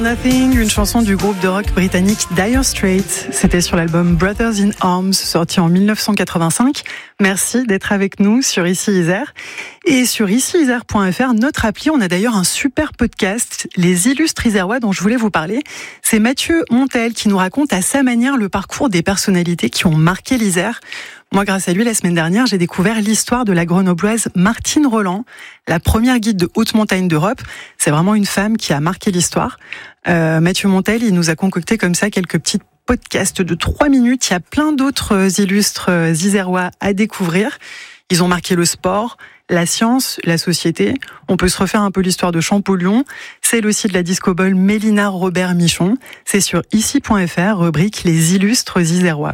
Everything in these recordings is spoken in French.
Nothing, une chanson du groupe de rock britannique Dire Straits. C'était sur l'album Brothers in Arms, sorti en 1985. Merci d'être avec nous sur Ici Isère. Et sur iciisère.fr, notre appli, on a d'ailleurs un super podcast, Les Illustres Isérois, dont je voulais vous parler. C'est Mathieu Montel qui nous raconte à sa manière le parcours des personnalités qui ont marqué l'Isère. Moi, grâce à lui, la semaine dernière, j'ai découvert l'histoire de la grenobloise Martine Roland, la première guide de haute montagne d'Europe. C'est vraiment une femme qui a marqué l'histoire. Mathieu Montel, il nous a concocté comme ça quelques petits podcasts de 3 minutes. Il y a plein d'autres illustres isérois à découvrir. Ils ont marqué le sport, la science, la société. On peut se refaire un peu l'histoire de Champollion, celle aussi de la disco-ball Mélina Robert Michon. C'est sur ici.fr, rubrique Les Illustres Isérois.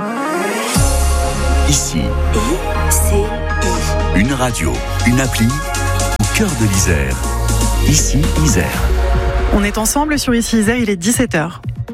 Ici, une radio, une appli, au cœur de l'Isère. Ici, Isère. On est ensemble sur Ici Isère, il est 17h.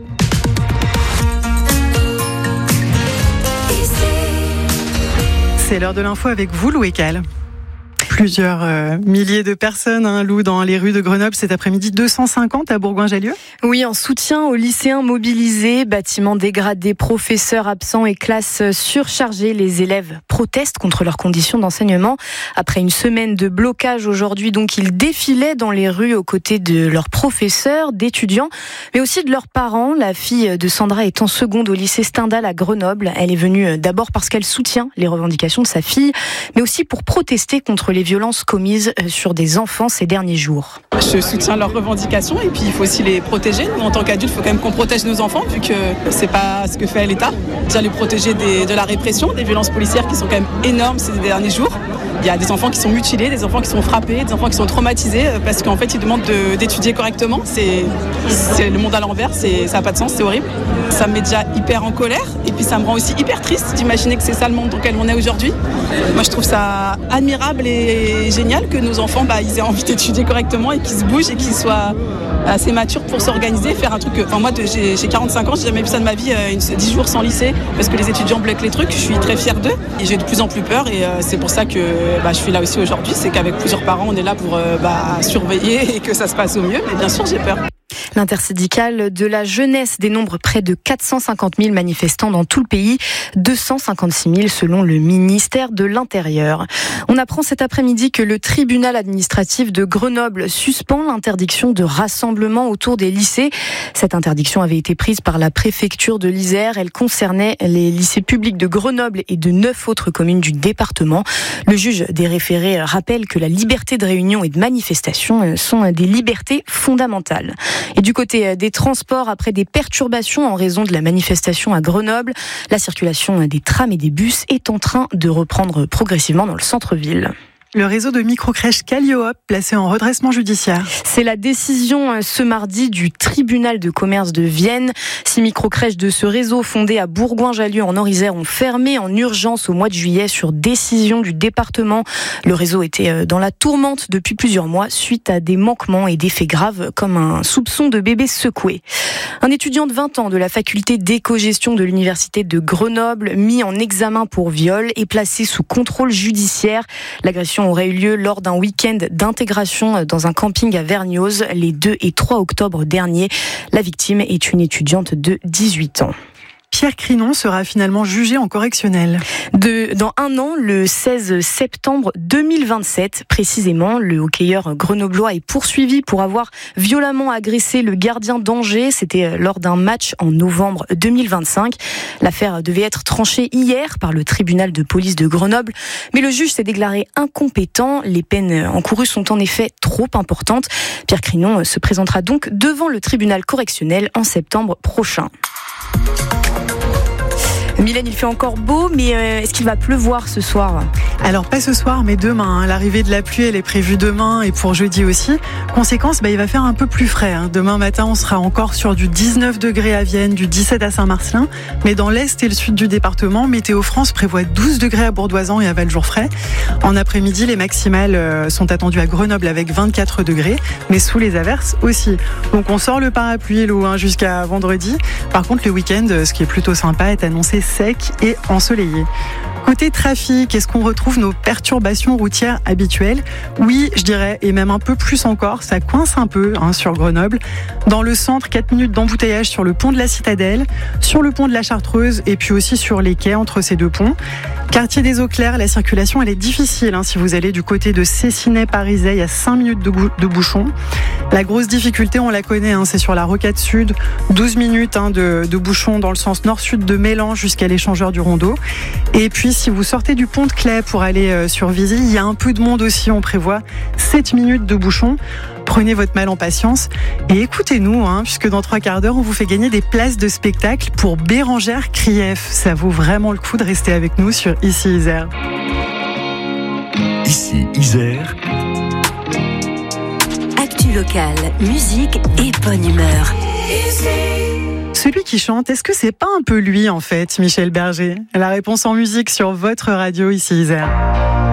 C'est l'heure de l'info avec vous, Lou et Cal. Plusieurs milliers de personnes, Lou, dans les rues de Grenoble cet après-midi, 250 à Bourgoin-Jallieu. Oui, en soutien aux lycéens mobilisés, bâtiments dégradés, professeurs absents et classes surchargées. Les élèves protestent contre leurs conditions d'enseignement. Après une semaine de blocage aujourd'hui, donc, ils défilaient dans les rues aux côtés de leurs professeurs, d'étudiants, mais aussi de leurs parents. La fille de Sandra est en seconde au lycée Stendhal à Grenoble. Elle est venue d'abord parce qu'elle soutient les revendications de sa fille, mais aussi pour protester contre les violences commises sur des enfants ces derniers jours. Je soutiens leurs revendications et puis il faut aussi les protéger. Nous, en tant qu'adultes, il faut quand même qu'on protège nos enfants vu que c'est pas ce que fait l'État. Déjà les protéger de la répression, des violences policières qui sont quand même énormes ces derniers jours. Il y a des enfants qui sont mutilés, des enfants qui sont frappés, des enfants qui sont traumatisés parce qu'en fait ils demandent d'étudier correctement. C'est le monde à l'envers, ça n'a pas de sens, c'est horrible. Ça me met déjà hyper en colère et puis ça me rend aussi hyper triste d'imaginer que c'est ça le monde dans lequel on est aujourd'hui. Moi je trouve ça admirable et génial que nos enfants ils aient envie d'étudier correctement et qu'ils se bougent et qu'ils soient assez matures pour s'organiser, faire un truc. Moi j'ai 45 ans, j'ai jamais vu ça de ma vie, 10 jours sans lycée parce que les étudiants bloquent les trucs. Je suis très fière d'eux et j'ai de plus en plus peur et c'est pour ça que je suis là aussi aujourd'hui. C'est qu'avec plusieurs parents on est là pour surveiller et que ça se passe au mieux, mais bien sûr j'ai peur. L'intersyndicale de la jeunesse dénombre près de 450 000 manifestants dans tout le pays, 256 000 selon le ministère de l'Intérieur. On apprend cet après-midi que le tribunal administratif de Grenoble suspend l'interdiction de rassemblement autour des lycées. Cette interdiction avait été prise par la préfecture de l'Isère. Elle concernait les lycées publics de Grenoble et de 9 autres communes du département. Le juge des référés rappelle que la liberté de réunion et de manifestation sont des libertés fondamentales. Et du côté des transports, après des perturbations en raison de la manifestation à Grenoble, la circulation des trams et des bus est en train de reprendre progressivement dans le centre-ville. Le réseau de microcrèches Calliope placé en redressement judiciaire. C'est la décision ce mardi du tribunal de commerce de Vienne. 6 microcrèches de ce réseau fondé à Bourgoin-Jallieu en Nord-Isère ont fermé en urgence au mois de juillet sur décision du département. Le réseau était dans la tourmente depuis plusieurs mois suite à des manquements et des faits graves comme un soupçon de bébé secoué. Un étudiant de 20 ans de la faculté d'éco-gestion de l'université de Grenoble, mis en examen pour viol, est placé sous contrôle judiciaire. L'agression aurait eu lieu lors d'un week-end d'intégration dans un camping à Vernioz les 2 et 3 octobre dernier. La victime est une étudiante de 18 ans. Pierre Crinon sera finalement jugé en correctionnel. Dans un an, le 16 septembre 2027, précisément, le hockeyeur grenoblois est poursuivi pour avoir violemment agressé le gardien d'Angers. C'était lors d'un match en novembre 2025. L'affaire devait être tranchée hier par le tribunal de police de Grenoble, mais le juge s'est déclaré incompétent. Les peines encourues sont en effet trop importantes. Pierre Crinon se présentera donc devant le tribunal correctionnel en septembre prochain. Mylène, il fait encore beau, mais est-ce qu'il va pleuvoir ce soir ? Alors pas ce soir, mais demain. L'arrivée de la pluie, elle est prévue demain et pour jeudi aussi. Conséquence, il va faire un peu plus frais. Demain matin, on sera encore sur du 19 degrés à Vienne, du 17 à Saint-Marcelin. Mais dans l'est et le sud du département, Météo France prévoit 12 degrés à Bourdoisan et à Valjour-Frais. En après-midi, les maximales sont attendues à Grenoble avec 24 degrés, mais sous les averses aussi. Donc on sort le parapluie, Lou, jusqu'à vendredi. Par contre, le week-end, ce qui est plutôt sympa, est annoncé sec et ensoleillé. Côté trafic, est-ce qu'on retrouve nos perturbations routières habituelles ? Oui, je dirais, et même un peu plus encore, ça coince un peu sur Grenoble. Dans le centre, 4 minutes d'embouteillage sur le pont de la Citadelle, sur le pont de la Chartreuse et puis aussi sur les quais entre ces deux ponts. Quartier des Eaux Claires, la circulation elle est difficile. Si vous allez du côté de Cessinay-Parisais, il y a 5 minutes de bouchon. La grosse difficulté, on la connaît, c'est sur la Rocade Sud, 12 minutes de bouchon dans le sens nord-sud de Mélan jusqu'à l'échangeur du Rondeau. Et puis, si vous sortez du pont de Claye pour aller sur Vizy, il y a un peu de monde aussi, on prévoit 7 minutes de bouchon. Prenez votre mal en patience et écoutez-nous, puisque dans 3 quarts d'heure, on vous fait gagner des places de spectacle pour Bérangère Krief. Ça vaut vraiment le coup de rester avec nous sur Ici Isère. Ici Isère. Actu locale, musique et bonne humeur. Celui qui chante, est-ce que c'est pas un peu lui en fait, Michel Berger ? La réponse en musique sur votre radio Ici Isère.